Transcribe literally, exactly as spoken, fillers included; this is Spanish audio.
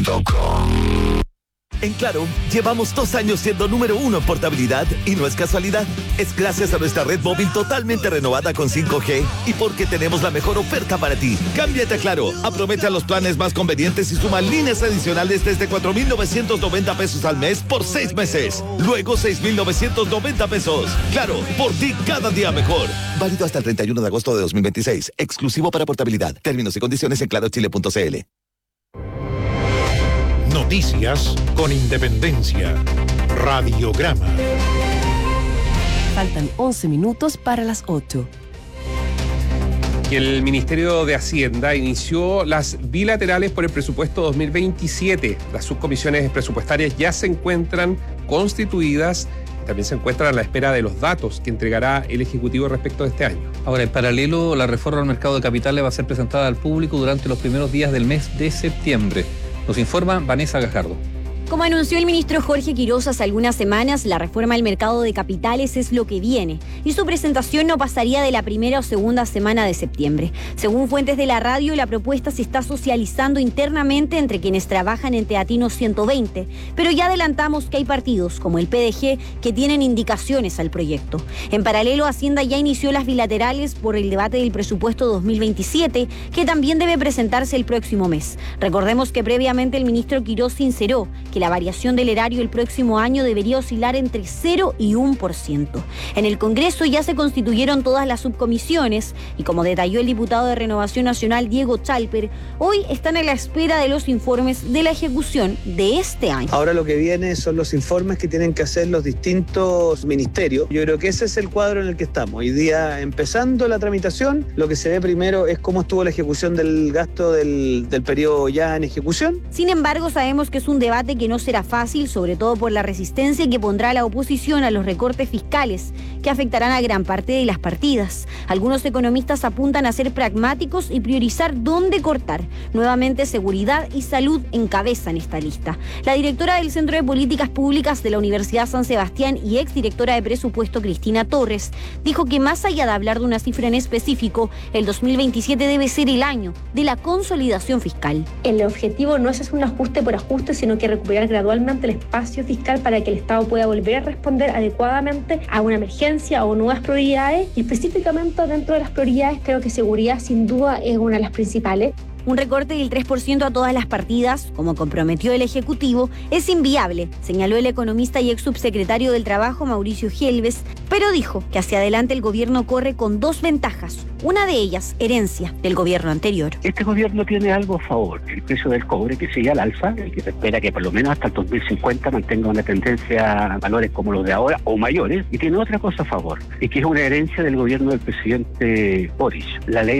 En Claro, llevamos dos años siendo número uno en portabilidad y no es casualidad. Es gracias a nuestra red móvil totalmente renovada con cinco G y porque tenemos la mejor oferta para ti. Cámbiate a Claro, aprovecha los planes más convenientes y suma líneas adicionales desde cuatro mil novecientos noventa pesos al mes por seis meses. Luego seis mil novecientos noventa pesos. Claro, por ti cada día mejor. Válido hasta el treinta y uno de agosto de dos mil veintiséis. Exclusivo para portabilidad. Términos y condiciones en claro chile punto c l. Noticias con Independencia. Radiograma. Faltan once minutos para las ocho. El Ministerio de Hacienda inició las bilaterales por el presupuesto dos mil veintisiete. Las subcomisiones presupuestarias ya se encuentran constituidas. También se encuentran a la espera de los datos que entregará el Ejecutivo respecto de este año. Ahora, en paralelo, la reforma al mercado de capitales va a ser presentada al público durante los primeros días del mes de septiembre. Nos informa Vanessa Gajardo. Como anunció el ministro Jorge Quiroz hace algunas semanas, la reforma al mercado de capitales es lo que viene y su presentación no pasaría de la primera o segunda semana de septiembre. Según fuentes de la radio, la propuesta se está socializando internamente entre quienes trabajan en Teatino ciento veinte, pero ya adelantamos que hay partidos como el P D G que tienen indicaciones al proyecto. En paralelo, Hacienda ya inició las bilaterales por el debate del presupuesto dos mil veintisiete, que también debe presentarse el próximo mes. Recordemos que previamente el ministro Quiroz sinceró que la variación del erario el próximo año debería oscilar entre cero y uno por ciento. En el Congreso ya se constituyeron todas las subcomisiones y, como detalló el diputado de Renovación Nacional Diego Chalper, hoy están a la espera de los informes de la ejecución de este año. Ahora lo que viene son los informes que tienen que hacer los distintos ministerios. Yo creo que ese es el cuadro en el que estamos. Hoy día, empezando la tramitación, lo que se ve primero es cómo estuvo la ejecución del gasto del, del periodo ya en ejecución. Sin embargo, sabemos que es un debate que no será fácil, sobre todo por la resistencia que pondrá la oposición a los recortes fiscales, que afectarán a gran parte de las partidas. Algunos economistas apuntan a ser pragmáticos y priorizar dónde cortar. Nuevamente, seguridad y salud encabezan esta lista. La directora del Centro de Políticas Públicas de la Universidad San Sebastián y exdirectora de Presupuesto, Cristina Torres, dijo que más allá de hablar de una cifra en específico, el dos mil veintisiete debe ser el año de la consolidación fiscal. El objetivo no es hacer un ajuste por ajuste, sino que recuperar gradualmente el espacio fiscal para que el Estado pueda volver a responder adecuadamente a una emergencia o nuevas prioridades, y específicamente dentro de las prioridades creo que seguridad sin duda es una de las principales. Un recorte del tres por ciento a todas las partidas, como comprometió el Ejecutivo, es inviable, señaló el economista y ex subsecretario del Trabajo Mauricio Gelbes, pero dijo que hacia adelante el gobierno corre con dos ventajas, una de ellas herencia del gobierno anterior. Este gobierno tiene algo a favor, el precio del cobre que sigue al alza, el que se espera que por lo menos hasta el dos mil cincuenta mantenga una tendencia a valores como los de ahora o mayores, y tiene otra cosa a favor, y que es una herencia del gobierno del presidente Boric, la ley